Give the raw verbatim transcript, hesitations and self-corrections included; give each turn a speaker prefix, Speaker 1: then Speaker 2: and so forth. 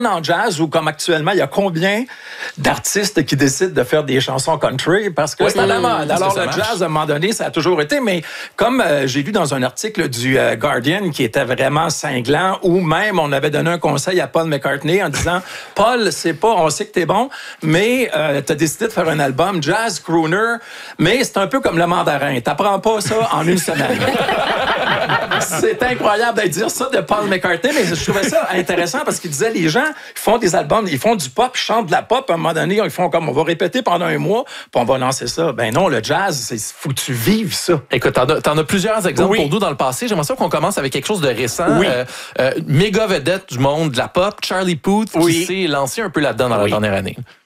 Speaker 1: en jazz ou comme actuellement, il y a combien d'artistes qui décident de faire des chansons country parce que oui, c'est à la mode. Alors le jazz, à un moment donné, ça a toujours été, mais comme euh, j'ai lu dans un article du euh, Guardian qui était vraiment cinglant, où même on avait donné un conseil à Paul McCartney en disant « Paul, c'est pas, on sait que t'es bon, mais euh, t'as décidé de faire un album jazz crooner, mais c'est un peu comme le mandarin. T'apprends pas ça en une semaine. » C'est incroyable de dire ça de Paul McCartney, mais je trouvais ça intéressant parce qu'il disait les gens ils font des albums, ils font du pop, ils chantent de la pop, à un moment donné, ils font comme on va répéter pendant un mois, puis on va lancer ça. Ben non, le jazz, c'est faut que tu vives ça.
Speaker 2: Écoute, t'en as, t'en as plusieurs exemples
Speaker 1: oui.
Speaker 2: pour nous dans le passé. J'aimerais ça qu'on commence avec quelque chose de récent.
Speaker 1: Oui.
Speaker 2: Euh, euh, méga vedette du monde de la pop, Charlie Puth,
Speaker 1: oui.
Speaker 2: qui s'est lancé un peu là-dedans dans oui. la dernière année.